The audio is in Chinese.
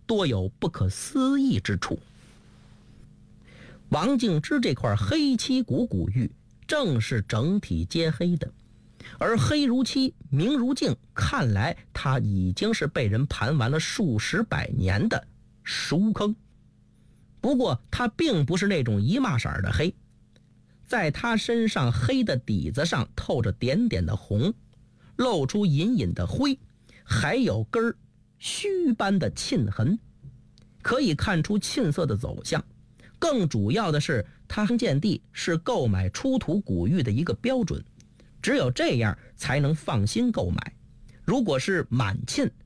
多有不可思议之处。王敬之这块黑漆股古玉正是整体皆黑的，而黑如漆明如镜，看来它已经是被人盘完了数十百年的熟坑。不过它并不是那种一麻色的黑，在它身上黑的底子上透着点点的红，露出隐隐的灰，还有根须般的沁痕，可以看出沁色的走向。更主要的是，它鉴地是购买出土古玉的一个标准，只有这样才能放心购买。如果是满沁